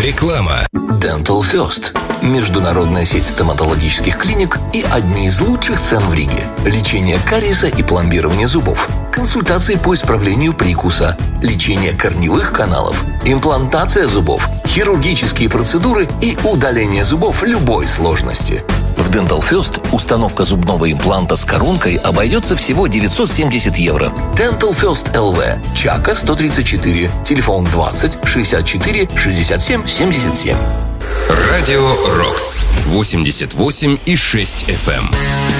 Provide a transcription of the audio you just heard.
Реклама. Dental First. Международная сеть стоматологических клиник и одни из лучших цен в Риге. Лечение кариеса и пломбирование зубов. Консультации по исправлению прикуса. Лечение корневых каналов. Имплантация зубов. Хирургические процедуры и удаление зубов любой сложности. В Dental First установка зубного импланта с коронкой обойдется всего 970 евро. Dental First LV. Чака 134. Телефон 20 64 67 77. Радио Рокс. 88,6 FM.